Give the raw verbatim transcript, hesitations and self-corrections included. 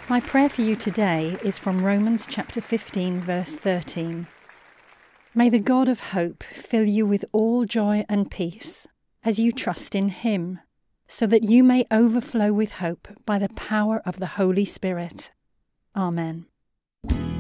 My prayer for you today is from Romans chapter fifteen, verse thirteen. May the God of hope fill you with all joy and peace as you trust in Him, so that you may overflow with hope by the power of the Holy Spirit. Amen.